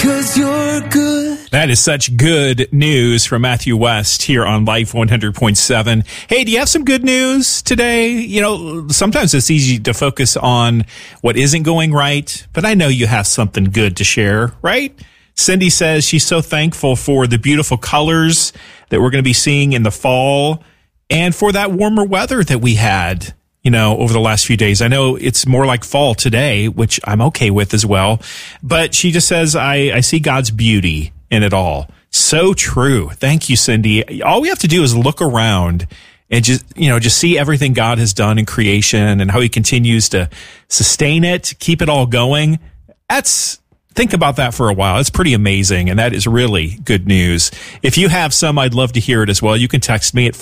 'cause you're good. That is such good news from Matthew West here on Life 100.7. Hey, do you have some good news today? You know, sometimes it's easy to focus on what isn't going right, but I know you have something good to share, right? Cindy says she's so thankful for the beautiful colors that we're going to be seeing in the fall and for that warmer weather that we had, you know, over the last few days. I know it's more like fall today, which I'm okay with as well. But she just says, I see God's beauty in it all. So true. Thank you, Cindy. All we have to do is look around and just see everything God has done in creation and how he continues to sustain it, keep it all going. Think about that for a while. It's pretty amazing, and that is really good news. If you have some, I'd love to hear it as well. You can text me at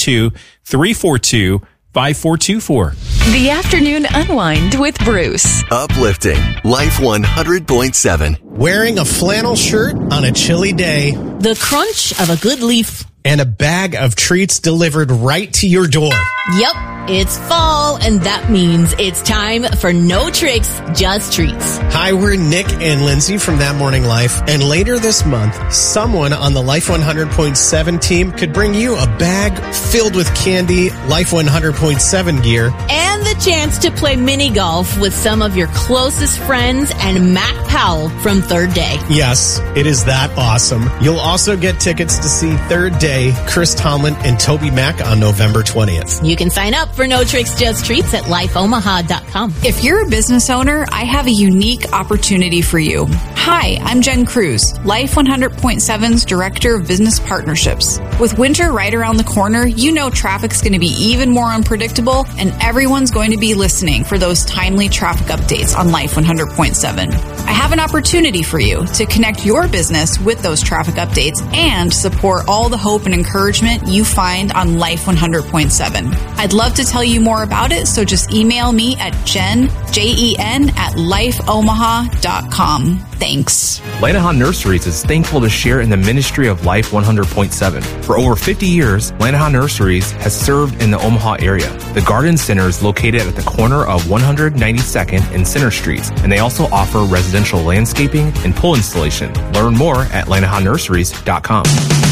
402-342-5424. The Afternoon Unwind with Bruce. Uplifting Life 100.7. Wearing a flannel shirt on a chilly day. The crunch of a good leaf. And a bag of treats delivered right to your door. Yep, it's fall, and that means it's time for No Tricks, Just Treats. Hi, we're Nick and Lindsay from That Morning Life, and later this month, someone on the Life 100.7 team could bring you a bag filled with candy, Life 100.7 gear, and the chance to play mini golf with some of your closest friends and Matt Powell from Third Day. Yes, it is that awesome. You'll also get tickets to see Third Day, Chris Tomlin, and Toby Mac on November 20th. You can sign up for No Tricks, Just Treats at lifeomaha.com. If you're a business owner, I have a unique opportunity for you. Hi, I'm Jen Cruz, Life 100.7's Director of Business Partnerships. With winter right around the corner, you know traffic's going to be even more unpredictable, and everyone's going to be listening for those timely traffic updates on Life 100.7. I have an opportunity for you to connect your business with those traffic updates and support all the hope and encouragement you find on Life 100.7. I'd love to tell you more about it, so just email me at Jen at lifeomaha.com. Thanks. Lanahan Nurseries is thankful to share in the ministry of Life 100.7. For over 50 years, Lanahan Nurseries has served in the Omaha area. The Garden Center is located at the corner of 192nd and Center Streets, and they also offer residential landscaping and pool installation. Learn more at LanahanNurseries.com.